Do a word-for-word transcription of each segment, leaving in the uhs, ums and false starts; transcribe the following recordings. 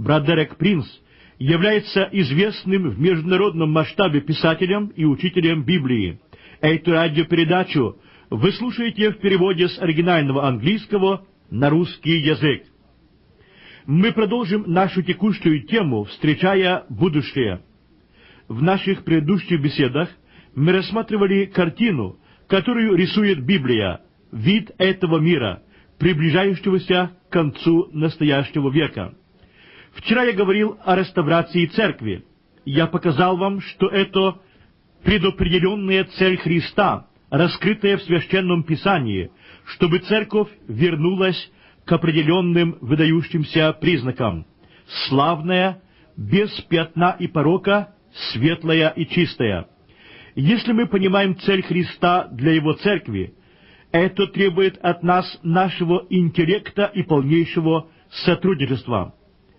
брат Дерек Принц, является известным в международном масштабе писателем и учителем Библии. Эту радиопередачу вы слушаете в переводе с оригинального английского на русский язык. Мы продолжим нашу текущую тему, встречая будущее. В наших предыдущих беседах мы рассматривали картину, которую рисует Библия, вид этого мира, приближающегося к концу настоящего века. Вчера я говорил о реставрации церкви. Я показал вам, что это предопределенная цель Христа, раскрытая в Священном Писании, чтобы церковь вернулась к определенным выдающимся признакам: славная, без пятна и порока, светлая и чистая. Если мы понимаем цель Христа для Его церкви, это требует от нас нашего интеллекта и полнейшего сотрудничества.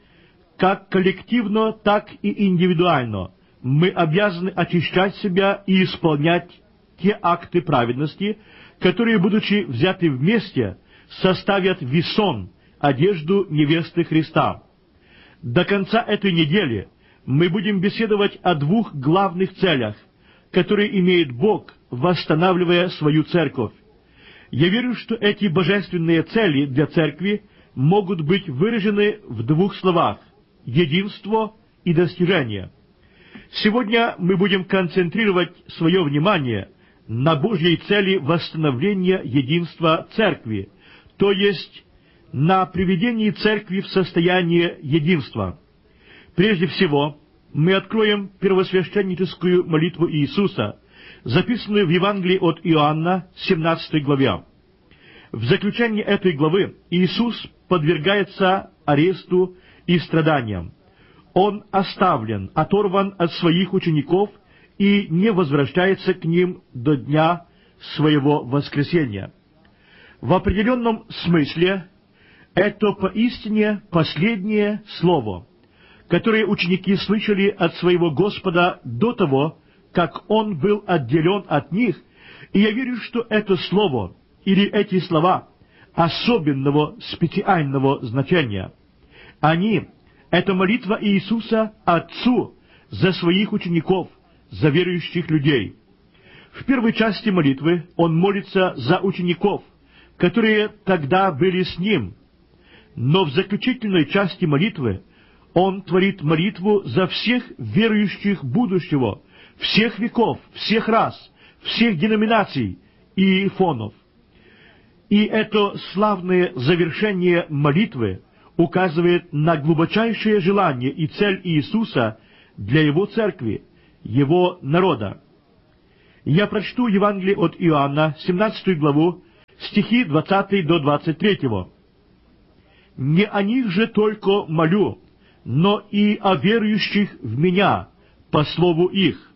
Как коллективно, так и индивидуально мы обязаны очищать себя и исполнять те акты праведности, которые, будучи взяты вместе, составят весон, одежду невесты Христа. До конца этой недели мы будем беседовать о двух главных целях, которые имеет Бог, восстанавливая свою церковь. Я верю, что эти божественные цели для церкви могут быть выражены в двух словах: единство и достижение. Сегодня мы будем концентрировать свое внимание на Божьей цели восстановления единства церкви, то есть на приведении церкви в состояние единства. Прежде всего, мы откроем первосвященническую молитву Иисуса, записанную в Евангелии от Иоанна, семнадцатой главе. В заключении этой главы Иисус подвергается аресту и страданиям. Он оставлен, оторван от своих учеников и не возвращается к ним до дня своего воскресения. В определенном смысле это поистине последнее слово, которое ученики слышали от своего Господа до того, как Он был отделен от них, и я верю, что это слово, или эти слова, особенного специального значения. Они — это молитва Иисуса Отцу за своих учеников, за верующих людей. В первой части молитвы Он молится за учеников, которые тогда были с Ним, но в заключительной части молитвы Он творит молитву за всех верующих будущего, всех веков, всех рас, всех деноминаций и фонов. И это славное завершение молитвы указывает на глубочайшее желание и цель Иисуса для Его церкви, Его народа. Я прочту Евангелие от Иоанна, семнадцатую главу, стихи двадцатый до двадцать третьего. «Не о них же только молю, но и о верующих в Меня, по слову их».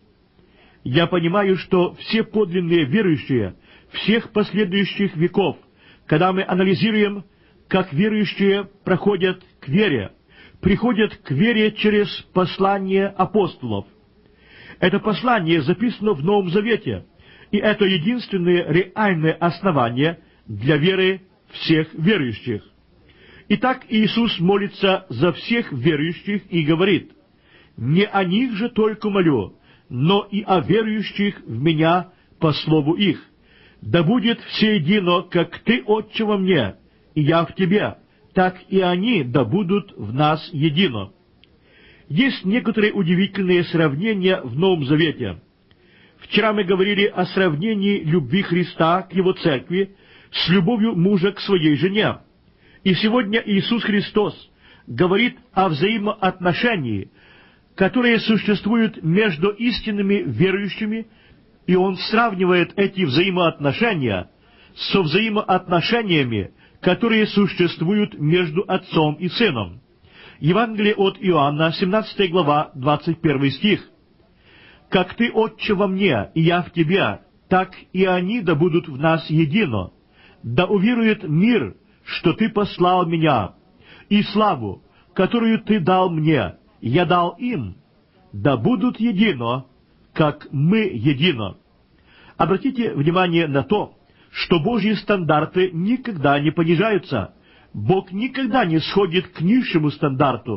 Я понимаю, что все подлинные верующие всех последующих веков, когда мы анализируем, как верующие проходят к вере, приходят к вере через послание апостолов. Это послание записано в Новом Завете, и это единственное реальное основание для веры всех верующих. Итак, Иисус молится за всех верующих и говорит: «Не о них же только молю, но и о верующих в Меня по слову их. Да будет все едино, как Ты, Отче, во мне, и я в Тебе, так и они да будут в нас едино». Есть некоторые удивительные сравнения в Новом Завете. Вчера мы говорили о сравнении любви Христа к Его церкви с любовью мужа к своей жене. И сегодня Иисус Христос говорит о взаимоотношении, которые существуют между истинными верующими, и Он сравнивает эти взаимоотношения со взаимоотношениями, которые существуют между Отцом и Сыном. Евангелие от Иоанна, семнадцатая глава, двадцать первый стих. «Как Ты, Отче, во мне, и я в Тебе, так и они да будут в нас едино. Да уверует мир, что Ты послал Меня, и славу, которую Ты дал Мне, я дал им, да будут едино, как мы едино». Обратите внимание на то, что Божьи стандарты никогда не понижаются. Бог никогда не сходит к низшему стандарту,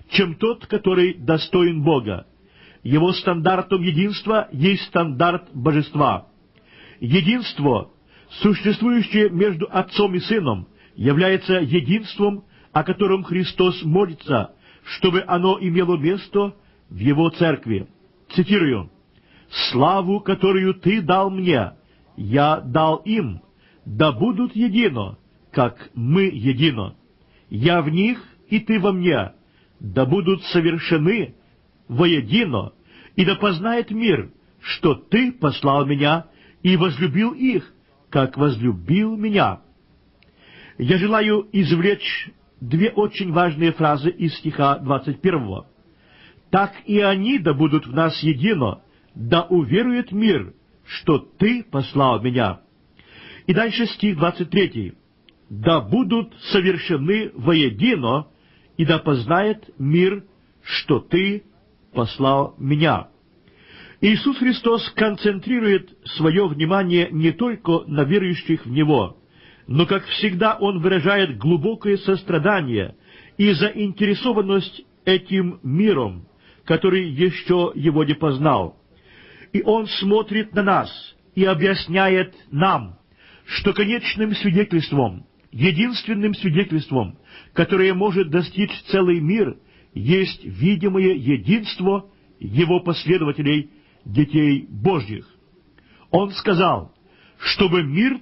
чем тот, который достоин Бога. Его стандартом единства есть стандарт божества. Единство, существующее между Отцом и Сыном, является единством, о котором Христос молится, чтобы оно имело место в Его Церкви. Цитирую: «Славу, которую Ты дал мне, я дал им, да будут едино, как мы едино. Я в них, и Ты во мне, да будут совершены воедино, и да познает мир, что Ты послал меня и возлюбил их, как возлюбил меня». Я желаю извлечь две очень важные фразы из стиха двадцать первого. «Так и они да будут в нас едино, да уверует мир, что Ты послал меня». И дальше стих двадцать третий. «Да будут совершены воедино, и да познает мир, что Ты послал меня». Иисус Христос концентрирует свое внимание не только на верующих в Него, но, как всегда, Он выражает глубокое сострадание и заинтересованность этим миром, который еще Его не познал. И Он смотрит на нас и объясняет нам, что конечным свидетельством, единственным свидетельством, которое может достичь целый мир, есть видимое единство Его последователей, детей Божьих. Он сказал, чтобы мир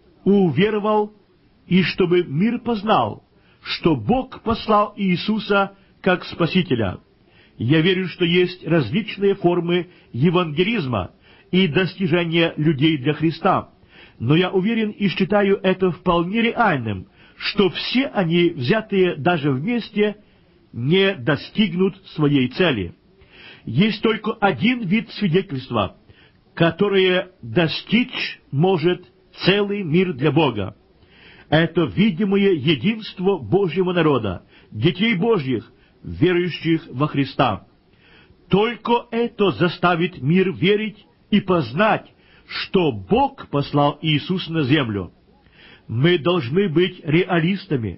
уверовал и чтобы мир познал, что Бог послал Иисуса как Спасителя. Я верю, что есть различные формы евангелизма и достижения людей для Христа, но я уверен и считаю это вполне реальным, что все они, взятые даже вместе, не достигнут своей цели. Есть только один вид свидетельства, которое достичь может целый мир для Бога. Это видимое единство Божьего народа, детей Божьих, верующих во Христа. Только это заставит мир верить и познать, что Бог послал Иисуса на землю. Мы должны быть реалистами.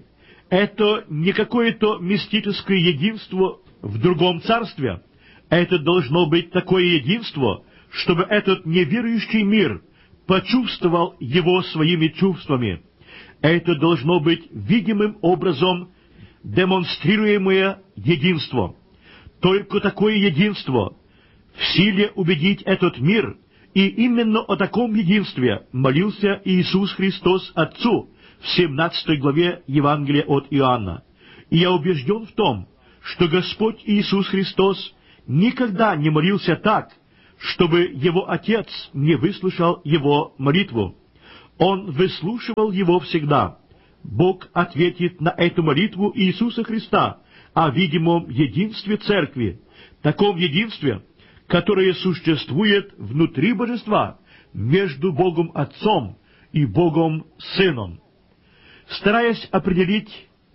Это не какое-то мистическое единство в другом царстве. Это должно быть такое единство, чтобы этот неверующий мир почувствовал его своими чувствами. Это должно быть видимым образом демонстрируемое единство. Только такое единство в силе убедить этот мир, и именно о таком единстве молился Иисус Христос Отцу в семнадцатой главе Евангелия от Иоанна. И я убежден в том, что Господь Иисус Христос никогда не молился так, чтобы Его Отец не выслушал Его молитву. Он выслушивал Его всегда. Бог ответит на эту молитву Иисуса Христа о видимом единстве Церкви, таком единстве, которое существует внутри Божества, между Богом Отцом и Богом Сыном. Стараясь определить,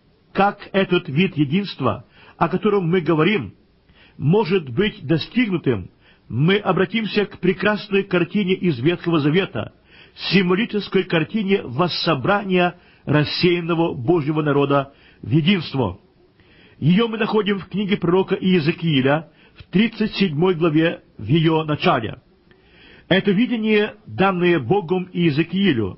как этот вид единства, о котором мы говорим, может быть достигнутым, мы обратимся к прекрасной картине из Ветхого Завета, символической картине воссобрания рассеянного Божьего народа в единство. Ее мы находим в книге пророка Иезекииля в тридцать седьмой главе в ее начале. Это видение, данное Богом Иезекиилю,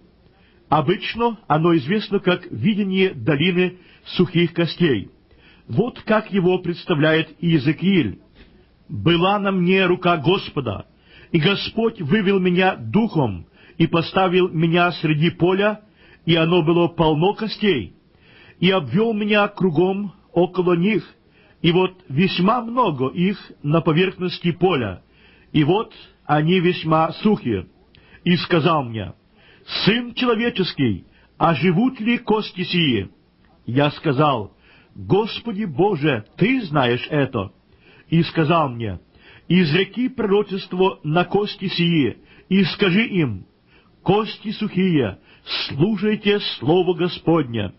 обычно оно известно как видение долины сухих костей. Вот как его представляет Иезекииль. «Была на мне рука Господа, и Господь вывел меня духом и поставил меня среди поля, и оно было полно костей, и обвел меня кругом около них, и вот весьма много их на поверхности поля, и вот они весьма сухие. И сказал мне: Сын человеческий, а живут ли кости сии? Я сказал: Господи Боже, Ты знаешь это. И сказал мне: изреки пророчество на кости сии, и скажи им: кости сухие, слушайте слово Господне.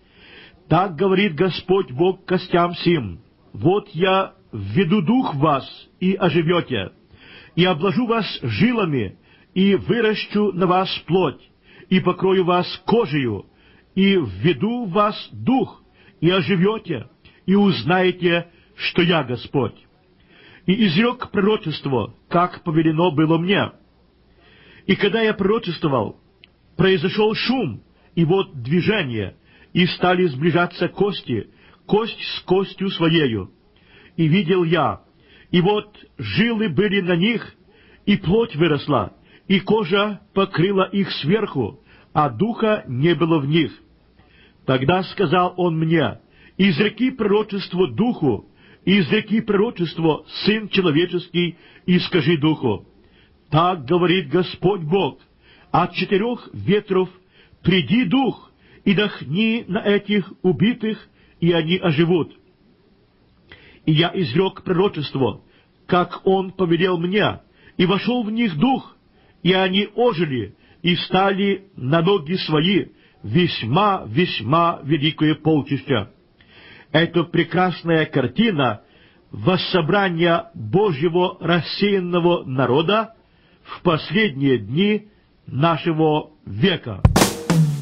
Так говорит Господь Бог костям сим: вот я введу дух в вас, и оживете, и обложу вас жилами, и выращу на вас плоть, и покрою вас кожею, и введу в вас дух, и оживете, и узнаете, что я Господь. И изрек пророчество, как повелено было мне. И когда я пророчествовал, произошел шум, и вот движение, и стали сближаться кости, кость с костью своею. И видел я, и вот жилы были на них, и плоть выросла, и кожа покрыла их сверху, а духа не было в них. Тогда сказал он мне: изреки пророчество духу, и изреки пророчество Сын Человеческий, и скажи духу: так говорит Господь Бог, от четырех ветров приди дух, и дохни на этих убитых, и они оживут. И я изрек пророчество, как он повелел мне, и вошел в них дух, и они ожили, и стали на ноги свои, весьма-весьма великое полчища. Это прекрасная картина воссобрания Божьего рассеянного народа в последние дни нашего века.